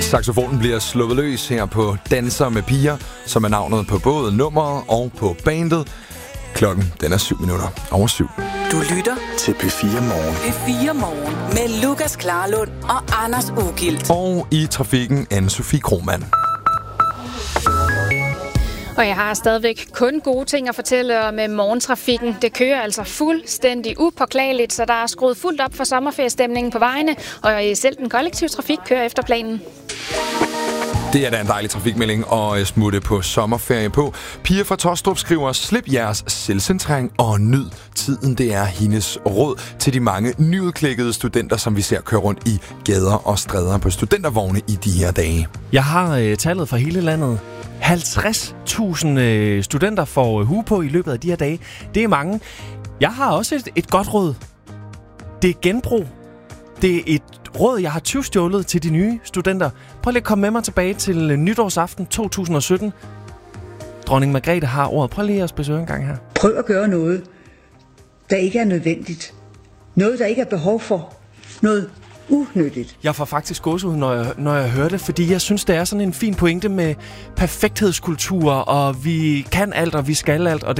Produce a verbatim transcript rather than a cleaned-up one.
Saxofonen bliver sluppet løs her på Danser med Piger, som er navnet på både nummeret og på bandet. Klokken den er syv minutter over syv. Du lytter til P fire Morgen. P fire Morgen med Lukas Klarlund og Anders Ugilt. Og i trafikken Anne-Sophie Krohmann. Og jeg har stadigvæk kun gode ting at fortælle om morgentrafikken. Det kører altså fuldstændig upåklageligt, så der er skruet fuldt op for sommerferiestemningen på vejene, og selv den kollektive trafik kører efter planen. Det er da en dejlig trafikmelding at smutte på sommerferie på. Pia fra Tostrup skriver, slip jeres selvcentrering og nyd tiden. Det er hendes råd til de mange nyudklækkede studenter, som vi ser køre rundt i gader og stræder på studentervogne i de her dage. Jeg har øh, tallet fra hele landet. halvtreds tusind øh, studenter får hue på i løbet af de her dage. Det er mange. Jeg har også et, et godt råd. Det er genbrug. Det er et råd, jeg har tyvstjålet til de nye studenter. Prøv lige at komme med mig tilbage til nytårsaften to tusind og sytten. Dronning Margrethe har ordet. Prøv lige at besøge en gang her. Prøv at gøre noget, der ikke er nødvendigt. Noget, der ikke er behov for. Noget unyttigt. Jeg får faktisk gåsehud, når jeg, når jeg hører det, fordi jeg synes, det er sådan en fin pointe med perfekthedskultur, og vi kan alt, og vi skal alt, og